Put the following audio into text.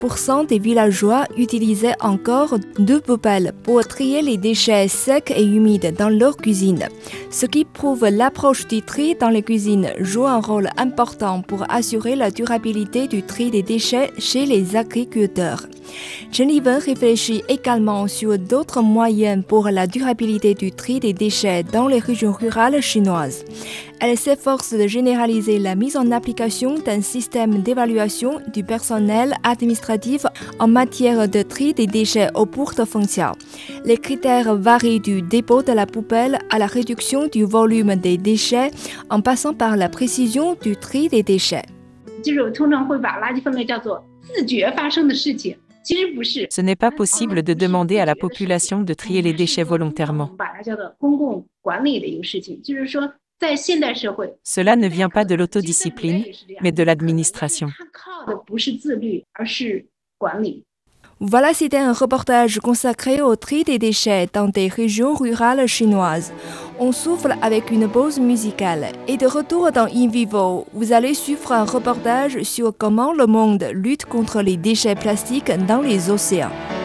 des villageois utilisaient encore 2 poubelles pour trier les déchets secs et humides dans leur cuisine, ce qui prouve l'approche du tri dans les cuisines joue un rôle important pour assurer la durabilité du tri des déchets chez les agriculteurs. Chen Liwen réfléchit également sur d'autres moyens pour la durabilité du tri des déchets dans les régions rurales chinoises. Elle s'efforce de généraliser la mise en application d'un système d'évaluation du personnel administratif en matière de tri des déchets aux portes foncières. Les critères varient du dépôt de la poubelle à la réduction du volume des déchets en passant par la précision du tri des déchets. Ce n'est pas possible de demander à la population de trier les déchets volontairement. Cela ne vient pas de l'autodiscipline, mais de l'administration. Voilà, c'était un reportage consacré au tri des déchets dans des régions rurales chinoises. On souffle avec une pause musicale. Et de retour dans In Vivo, vous allez suivre un reportage sur comment le monde lutte contre les déchets plastiques dans les océans.